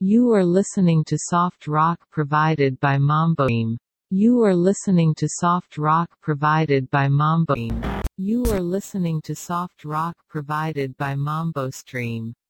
You are listening to soft rock provided by Mambosteam. You are listening to soft rock provided by Mambosteam. You are listening to soft rock provided by Mambosteam.